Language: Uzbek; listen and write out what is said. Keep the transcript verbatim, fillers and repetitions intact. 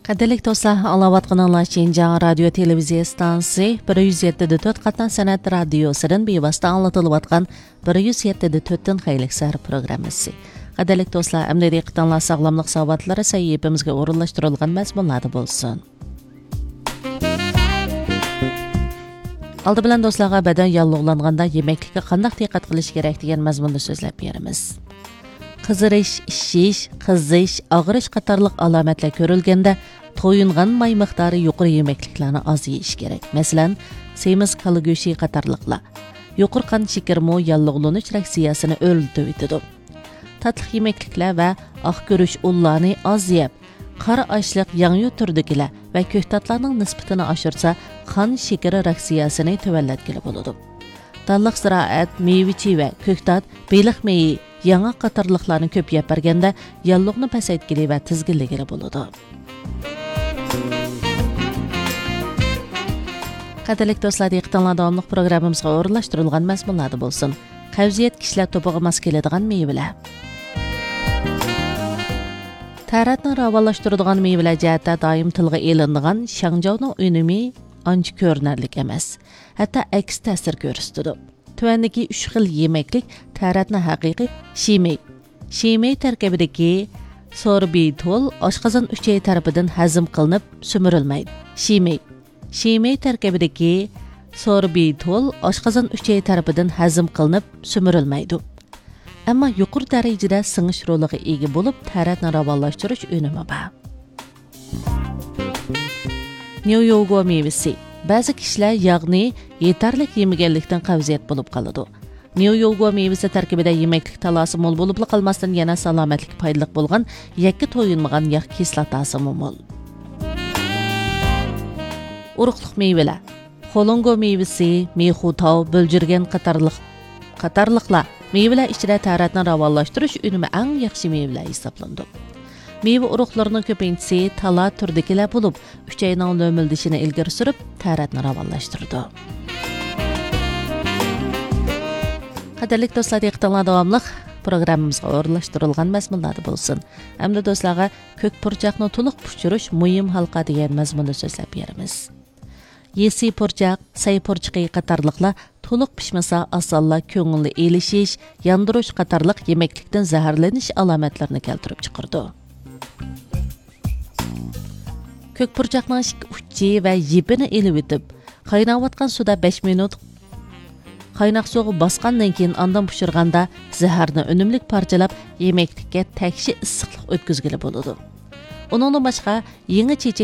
Qadrli dostlar, anlayatqanlar Şinjan radio televiziya stansiyasi bir yuz yetti nöqta to'rt qatan san'at radiosidan bevosita anlatılayotgan bir yuz yetti nöqta to'rt dan xeylik sar programmasi. Qadrli dostlar, endi diqqatinglar sog'lomlik sabotlari sayfimizga o'rinlashtirilgan mazmunlarda bo'lsin. Aldı bilan dostlarga badan yallig'langanda yemeklikka qanday diqqat qilish kerak degan mazmunda so'zlab beramiz. Qizirish, ishish, qizish, og'rish qatorliq alomatlar ko'rilganda to'yingan may miqdori yuqori yemekliklarni oz yeyish kerak. Masalan, semiz kala go'shi qatorliqlar. Yuqori qon shakari yallig'lanish reaksiyasini o'rnatib etadi. Tatlı yemekliklar va oq ko'rish unlarni oz yeb, qora oshliq yangi turdikilar va ko'ktatlarning nisbatini oshirsa, qon shakari reaksiyasini tuvallatgili bo'ladi. Dalliq ziroat, meyvechi va ko'ktat, beliq meyi, yangi qatorliqlarni ko'p yeb berganda yallig'ni pasaytgili va tizginligili bo'ladi. Qadrli do'stlar, diqqatinglar davomli programmamizga o'rinlashtirilgan mazmunlarda bo'lsin. Qavziyat kishilar to'piga mos keladigan meyvelar. Taratni ravolashtiradigan meyvelar jihatda doim tilga elinadigan Shangjiaoning unumi ancha ko'rinarli emas. Hatto aks ta'sir ko'rsatadi. Tuvandagi uch xil yemeklik taratni haqiqiy shimey. Shimey tarkibidagi sorbitol oshqozon uchay tarafidan hazm qilinib simirilmaydi. Shimey. Shimey tarkibidagi sorbitol oshqozon uchay tarafidan hazm qilinib simirilmaydi. Ammo yuqori darajada singish roliga ega bo'lib, taratni ravollashtirish unumi bor. Nyoyogo mevasi. Ba'zi kishilar yog'ni yetarli yemaganlikdan qavziyat bo'lib qoladi. Nyoyogo mevasi tarkibida yemeklik talosi mo'l bo'lib qolmasdan yana salomatlik foydali bo'lgan yakka to'yinmagan yog' kislotasi mo'l. Uruqliq mevalar. Xolongo mevasi, mexutov, bo'ljirgan qatorliq qatorliqlar mevalar ichida taratni ravollashtirish unumi eng yaxshi mevalar hisoblanadi. Meyve uruqlarining ko'pinchisi tala turdikilar bo'lib, uchayning lo'mildishini ilgari surib, taratni ravolashtirdi. Qadrli do'stlar, diqqatinglar davomli programmamizga o'rinlashtirilgan mazmunlarda bo'lsin. Hamda do'stlarga ko'k purchaqni to'liq pishirish muhim halqa degan mazmunda so'zlab beramiz. Yesi purchaq, say purchaqi qatorliqlar to'liq pishmasa osonla ko'ngilni elishish, yandirish qatorliq yemeklikdan zaharlanish alomatlarini keltirib chiqardi. Ko'k purchaqning uchi va yipini elib etib, qaynayotgan suvda besh minut qaynoq suvga bosgandan keyin ondan pishirganda zaharni unumlik parchalab yemeklikka takshi issiqlik o'tkazgili bo'ladi. Uningdan boshqa yangi chechak